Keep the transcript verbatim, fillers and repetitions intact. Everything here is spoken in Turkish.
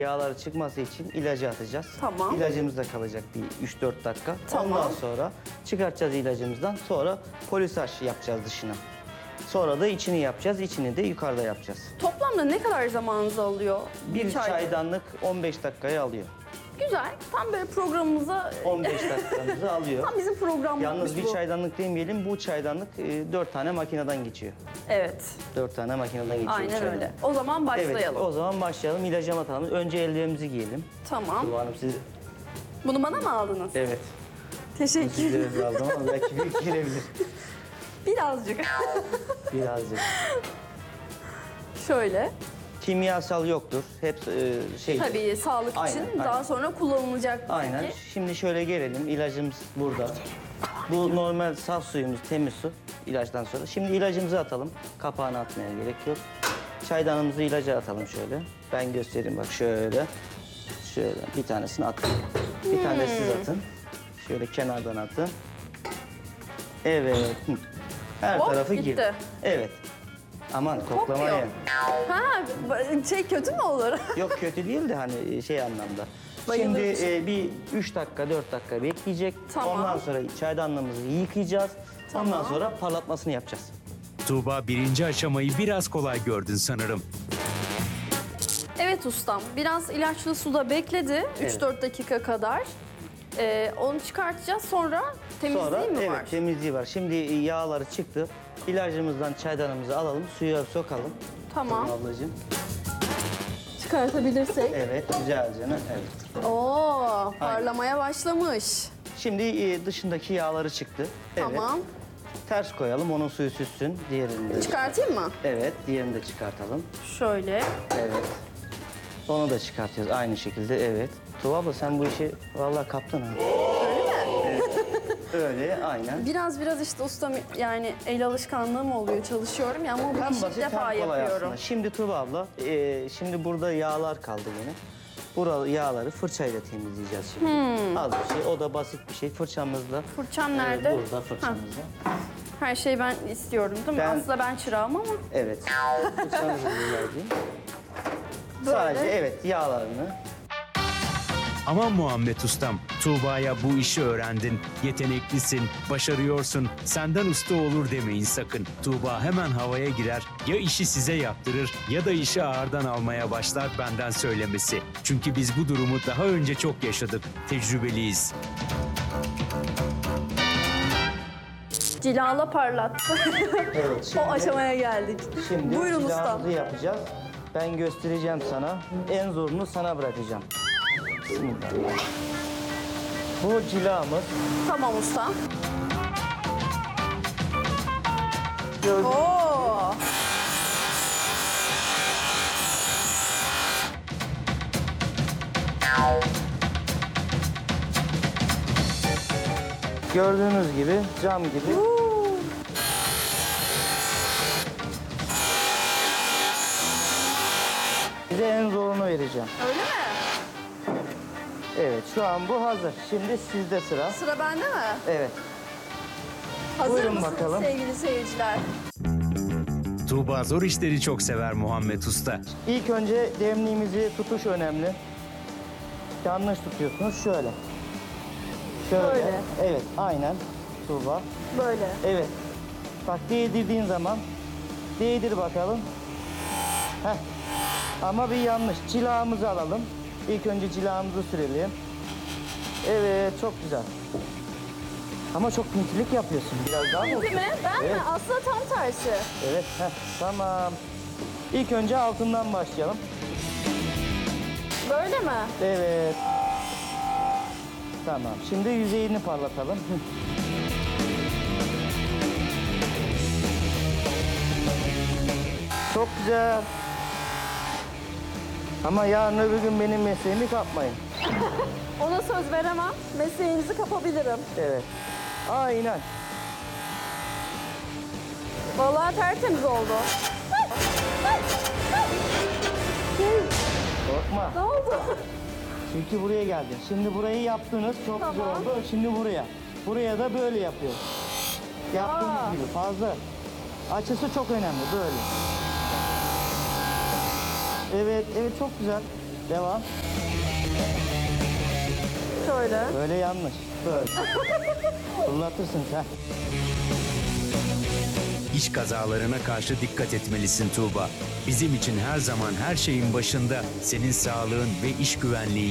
Yağları çıkması için ilacı atacağız. Tamam. İlacımız da kalacak bir üç dört dakika. Tamam. Ondan sonra çıkartacağız ilacımızdan. Sonra polisaj yapacağız dışına. Sonra da içini yapacağız. İçini de yukarıda yapacağız. Toplamda ne kadar zamanınızı alıyor? Bir çay- çaydanlık on beş dakikayı alıyor. Güzel. Tam böyle programımıza... on beş dakikamızı alıyor. Tam bizim programımız Yalnız bir bu. çaydanlık demeyelim, bu çaydanlık e, dört tane makineden geçiyor. Evet. Dört tane makineden geçiyor. bu Aynen çaydanlık. öyle. O zaman başlayalım. Evet, o zaman başlayalım. İlacı atalım. Önce eldivenimizi giyelim. Tamam. Tuba Hanım siz... Bunu bana mı aldınız? Evet. Teşekkür ederim. Sizlere aldım ama belki büyük girebilir. Birazcık. Birazcık. Şöyle. Kimyasal yoktur. Hep e, şey... Tabii sağlık Aynen, için aynen. daha sonra kullanılacak. Aynen. bilgi. Şimdi şöyle gelelim. İlacımız burada. Bu normal saf suyumuz, temiz su ilaçtan sonra. Şimdi ilacımızı atalım. Kapağını atmaya gerek yok. Çaydanımızı ilaca atalım şöyle. Ben göstereyim bak şöyle. Şöyle bir tanesini attım. Bir tane de siz atın. Şöyle kenardan atın. Evet. Hı. Her Hop, tarafı gitti. girdi. Evet. Aman koklamaya. Kokuyor. Ha, şey kötü mü olur? Yok kötü değil de hani şey anlamda. Bayılır Şimdi mısın? e, bir üç dakika, dört dakika bekleyecek. Tamam. Ondan sonra çaydanlığımızı yıkayacağız. Tamam. Ondan sonra parlatmasını yapacağız. Tuğba birinci aşamayı biraz kolay gördün sanırım. Evet ustam. Biraz ilaçlı suda bekledi. Evet. üç dört dakika kadar. Ee, onu çıkartacağız. Sonra temizliği Sonra mi evet var? temizliği var. Şimdi e, yağları çıktı. İlacımızdan çaydanımızı alalım, suya sokalım. Tamam. Ablacığım. Çıkartabilirsek. Evet, güzelce. Evet. Oo, parlamaya başlamış. Şimdi e, dışındaki yağları çıktı. Evet. Tamam. Ters koyalım, onun suyu süssün. Diğerini de. Çıkartayım mı? Evet, diğerini de çıkartalım. Şöyle. Evet. Onu da çıkartıyoruz aynı şekilde, evet. Tuğba abla sen bu işi vallahi kaptın ha. Öyle mi? Öyle, aynen. Biraz biraz işte ustam yani el alışkanlığım oluyor, çalışıyorum ya ama bu Hem işi ilk basit hem defa kolay yapıyorum. aslında. Şimdi Tuğba abla, e, şimdi burada yağlar kaldı yine. Buralı yağları fırçayla temizleyeceğiz şimdi. Az bir şey, o da basit bir şey. Fırçamızla. Fırçam e, nerede? burada fırçamızla. Her şeyi ben istiyorum değil mi? Ben- Aslında ben çırağım ama Evet. Fırçamızı verdiğim. böyle. Sadece evet yağlarını. Aman Muhammed Ustam, Tuğba'ya bu işi öğrendin, yeteneklisin, başarıyorsun, senden usta olur demeyin sakın. Tuğba hemen havaya girer, ya işi size yaptırır ya da işi ağırdan almaya başlar benden söylemesi. Çünkü biz bu durumu daha önce çok yaşadık, tecrübeliyiz. Cilala parlat. Evet. Şimdi, O aşamaya geldik. Şimdi Buyurun ustam. silahımızı yapacağız. Ben göstereceğim sana. En zorunu sana bırakacağım. Bismillah. Bu cilamız. Tamam ustam. Gördüğünüz Oo. Gördüğünüz gibi cam gibi. Size en zorunu vereceğim. Öyle mi? Evet şu an bu hazır. Şimdi sizde sıra. Sıra bende mi? Evet. Hazır Buyurun mısınız bakalım. sevgili seyirciler? Tuğba zor işleri çok sever Muhammed Usta. İlk önce demliğimizi tutuş önemli. Yanlış tutuyorsunuz şöyle. Şöyle. Böyle. Evet aynen. Tuğba. Böyle. Evet. Bak değdirdiğin zaman değdir bakalım. Heh. Ama bir yanlış. Cilamızı alalım. İlk önce cilamızı sürelim. Evet çok güzel. Ama çok pintilik yapıyorsun. Biraz daha mı? Değil mi? Ben Evet. mi? Aslında tam tersi. Evet. Heh. Tamam. İlk önce altından başlayalım. Böyle mi? Evet. Tamam. Şimdi yüzeyini parlatalım. Çok güzel. Ama yarın öbür gün benim mesleğimi kapmayın. Ona söz veremem. Mesleğinizi kapabilirim. Evet. Aynen. Vallahi tertemiz oldu. Korkma. Ne oldu? Çünkü buraya geldin. Şimdi burayı yaptınız. Çok güzel Tamam. oldu. Şimdi buraya. Buraya da böyle yapıyoruz. Yaptığımız Aa. gibi fazla. Açısı çok önemli. Böyle. Evet, evet çok güzel. Devam. Şöyle. Böyle yanlış. Böyle. Fırlatırsın sen. İş kazalarına karşı dikkat etmelisin Tuğba. Bizim için her zaman her şeyin başında senin sağlığın ve iş güvenliğin